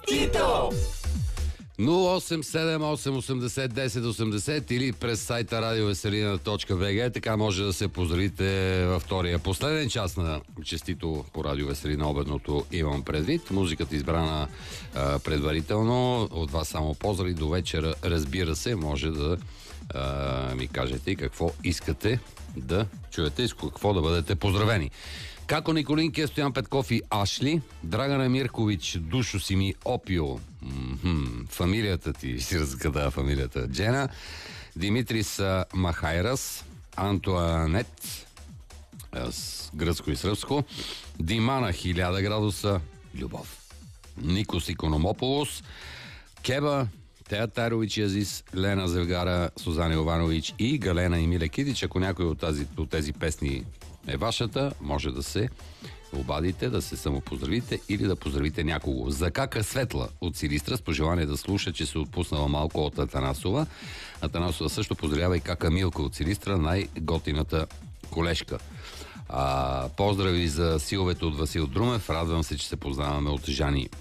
Тито! 087-880-1080 или през сайта radioveselina.bg. Така може да се поздравите във втория последен час на честито по Радио Веселина обедното, имам предвид. Музиката избрана предварително. От вас само поздрави до вечера. Разбира се, може да ми кажете и какво искате да чуете и с какво да бъдете поздравени. Како Николинки, Стоян Петков и Ашли, Драгана Миркович, Душо си ми Опио, фамилията ти, си разгада фамилията, Джена, Димитрис Махайрас, Антуанет, с гръцко и сръбско, Димана 1000 градуса, Любов, Никос Икономополос, Кеба, Театарович Язис, Лена Зевгара, Сузана Йованович и Галена Емилия Кидич. Ако някой от тези песни е вашата, може да се обадите, да се самопоздравите или да поздравите някого. Закака Светла от Силистра с пожелание да слуша, че се отпуснала малко от Атанасова. Атанасова също поздравява и Кака Милка от Силистра, най-готината колежка. Поздрави за силовете от Васил Друмев. Радвам се, че се познаваме от Жани